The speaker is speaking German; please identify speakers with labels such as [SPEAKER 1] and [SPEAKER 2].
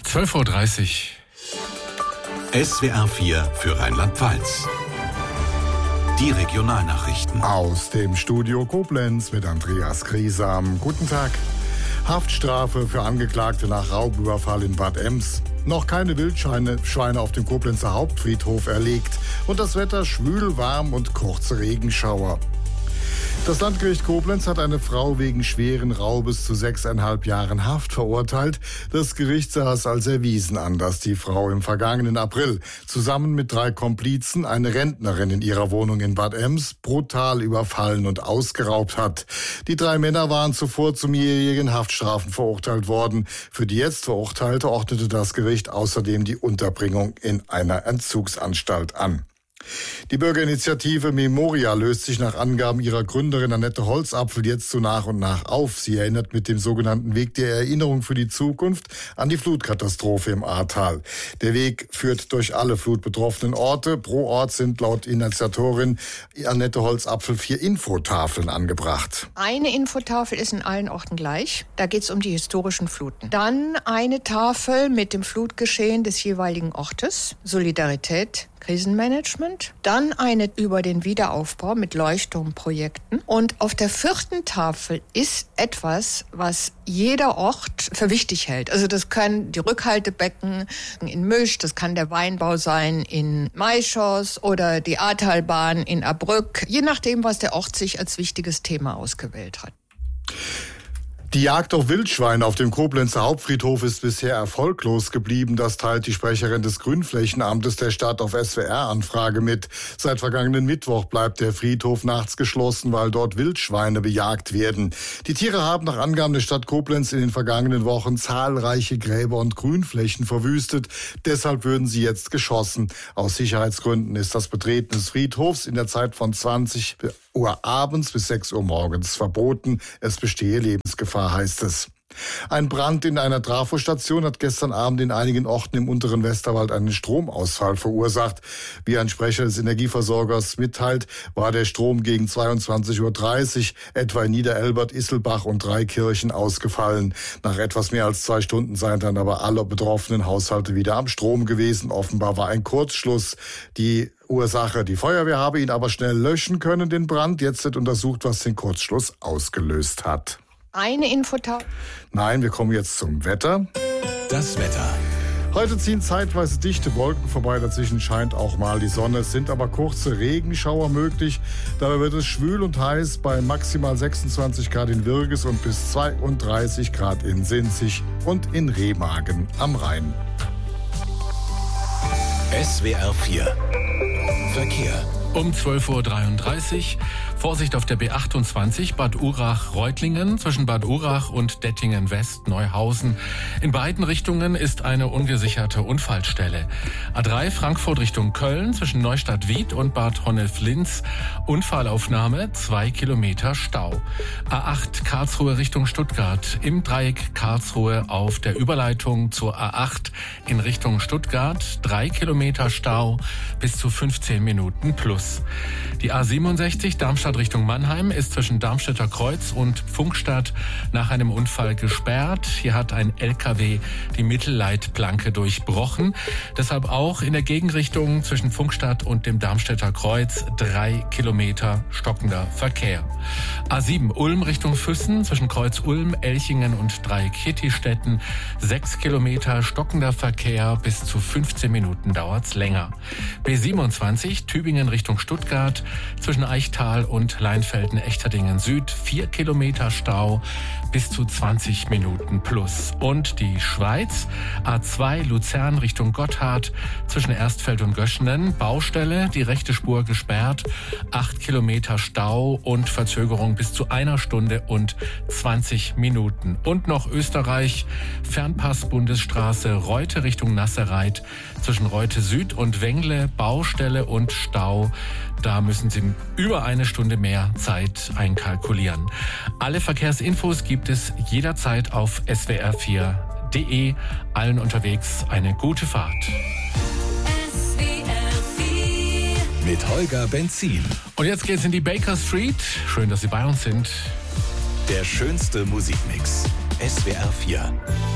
[SPEAKER 1] 12:30 Uhr.
[SPEAKER 2] SWR 4 für Rheinland-Pfalz. Die Regionalnachrichten.
[SPEAKER 3] Aus dem Studio Koblenz mit Andreas Griesam. Guten Tag. Haftstrafe für Angeklagte nach Raubüberfall in Bad Ems. Noch keine Wildschweine auf dem Koblenzer Hauptfriedhof erlegt. Und das Wetter schwül, warm und kurze Regenschauer. Das Landgericht Koblenz hat eine Frau wegen schweren Raubes zu 6,5 Jahren Haft verurteilt. Das Gericht sah es als erwiesen an, dass die Frau im vergangenen April zusammen mit 3 Komplizen eine Rentnerin in ihrer Wohnung in Bad Ems brutal überfallen und ausgeraubt hat. Die 3 Männer waren zuvor zu mehrjährigen Haftstrafen verurteilt worden. Für die jetzt Verurteilte ordnete das Gericht außerdem die Unterbringung in einer Entzugsanstalt an. Die Bürgerinitiative Memoria löst sich nach Angaben ihrer Gründerin Annette Holzapfel jetzt so nach und nach auf. Sie erinnert mit dem sogenannten Weg der Erinnerung für die Zukunft an die Flutkatastrophe im Ahrtal. Der Weg führt durch alle flutbetroffenen Orte. Pro Ort sind laut Initiatorin Annette Holzapfel 4 Infotafeln angebracht.
[SPEAKER 4] Eine Infotafel ist in allen Orten gleich. Da geht es um die historischen Fluten. Dann eine Tafel mit dem Flutgeschehen des jeweiligen Ortes, Solidarität, Krisenmanagement, dann eine über den Wiederaufbau mit Leuchtturmprojekten und auf der 4. Tafel ist etwas, was jeder Ort für wichtig hält. Also das können die Rückhaltebecken in Misch, das kann der Weinbau sein in Maischos oder die Ahrtalbahn in Abrück, je nachdem, was der Ort sich als wichtiges Thema ausgewählt hat.
[SPEAKER 3] Die Jagd auf Wildschweine auf dem Koblenzer Hauptfriedhof ist bisher erfolglos geblieben. Das teilt die Sprecherin des Grünflächenamtes der Stadt auf SWR-Anfrage mit. Seit vergangenen Mittwoch bleibt der Friedhof nachts geschlossen, weil dort Wildschweine bejagt werden. Die Tiere haben nach Angaben der Stadt Koblenz in den vergangenen Wochen zahlreiche Gräber und Grünflächen verwüstet. Deshalb würden sie jetzt geschossen. Aus Sicherheitsgründen ist das Betreten des Friedhofs in der Zeit von 20 Uhr abends bis 6 Uhr morgens verboten. Es bestehe Lebensgefahr, heißt es. Ein Brand in einer Trafostation hat gestern Abend in einigen Orten im unteren Westerwald einen Stromausfall verursacht. Wie ein Sprecher des Energieversorgers mitteilt, war der Strom gegen 22:30 Uhr etwa in Niederelbert, Isselbach und Dreikirchen ausgefallen. Nach etwas mehr als 2 Stunden seien dann aber alle betroffenen Haushalte wieder am Strom gewesen. Offenbar war ein Kurzschluss die Ursache. Die Feuerwehr habe ihn aber schnell löschen können, den Brand. Jetzt wird untersucht, was den Kurzschluss ausgelöst hat.
[SPEAKER 4] Eine Infotafel?
[SPEAKER 3] Nein, wir kommen jetzt zum Wetter.
[SPEAKER 2] Das Wetter.
[SPEAKER 3] Heute ziehen zeitweise dichte Wolken vorbei, dazwischen scheint auch mal die Sonne. Es sind aber kurze Regenschauer möglich. Dabei wird es schwül und heiß bei maximal 26 Grad in Wirges und bis 32 Grad in Sinzig und in Remagen am Rhein.
[SPEAKER 2] SWR 4 Verkehr.
[SPEAKER 1] Um 12:33 Uhr. Vorsicht auf der B28 Bad Urach-Reutlingen zwischen Bad Urach und Dettingen-West-Neuhausen. In beiden Richtungen ist eine ungesicherte Unfallstelle. A3 Frankfurt Richtung Köln zwischen Neustadt-Wied und Bad Honnef-Linz. Unfallaufnahme, 2 Kilometer Stau. A8 Karlsruhe Richtung Stuttgart. Im Dreieck Karlsruhe auf der Überleitung zur A8 in Richtung Stuttgart. 3 Kilometer Stau bis zu 15 Minuten plus. Die A67 Darmstadt Richtung Mannheim ist zwischen Darmstädter Kreuz und Pfungstadt nach einem Unfall gesperrt. Hier hat ein LKW die Mittelleitplanke durchbrochen. Deshalb auch in der Gegenrichtung zwischen Pfungstadt und dem Darmstädter Kreuz 3 Kilometer stockender Verkehr. A7 Ulm Richtung Füssen zwischen Kreuz Ulm, Elchingen und Dreieck Hittistetten 6 Kilometer stockender Verkehr, bis zu 15 Minuten dauert's länger. B27 Tübingen Richtung Stuttgart zwischen Eichtal und Leinfelden-Echterdingen Süd 4 Kilometer Stau, bis zu 20 Minuten plus. Und die Schweiz, A2 Luzern Richtung Gotthard zwischen Erstfeld und Göschenen, Baustelle, die rechte Spur gesperrt, 8 Kilometer Stau und Verzögerung bis zu 1 Stunde und 20 Minuten. Und noch Österreich, Fernpass-Bundesstraße Reute Richtung Nasserreit zwischen Reute Süd und Wengle, Baustelle und Stau. Da müssen Sie über 1 Stunde mehr Zeit einkalkulieren. Alle Verkehrsinfos gibt es jederzeit auf swr4.de. Allen unterwegs eine gute Fahrt.
[SPEAKER 2] Mit Holger Benzin.
[SPEAKER 1] Und jetzt geht's in die Baker Street. Schön, dass Sie bei uns sind.
[SPEAKER 2] Der schönste Musikmix. SWR 4.